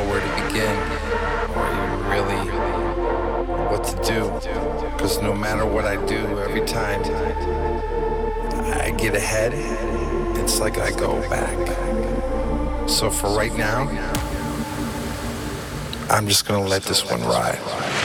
know where to begin or even really what to do. Because no matter what I do, every time I get ahead, it's like I go back. So for right now, I'm just gonna let this one ride.